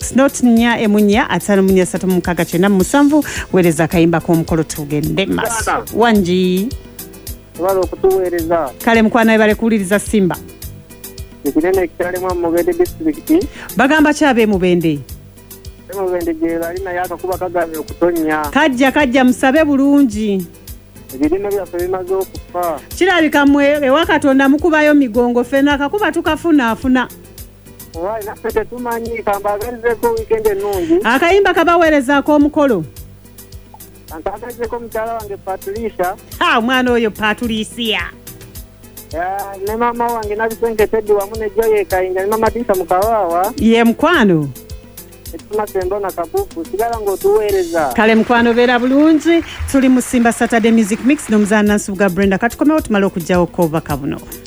Mix not nya emunya atano munya satu mukaga chena musanvu wereza kayimba k'omukolo tugende maso wanji walo kutuwereza kale mukwana ebale kuwuliriza Simba ekinene kitale mu Mubende district bagamba kyabe Mubende Mubende jera alina yakakuba kagambye okutonya kajja musabe bulungi ebirime byaffe bimaze okufa kirabika mwe ewa Katonda mukubayo migongo fena akakuba tukafunaafuna Wai naffe tetumanyi kambagalizeko weekend ennungi akayimba kabaweerezaako omukolo antagalizeko mukyala wange Patricia omwana oyo Patricia ne mama wange nabisengetedde wamu ne Joy Kayinja ne mama Tisa Mukawawa ye mukwano etuma sembona kapupu sigala ng'otuweereza kale mukwano beera bulungi tuli mu Simba Saturday Music Mix n'omuzaana Nsubuga Brenda katukomewo tumale okugyawo kova kabuno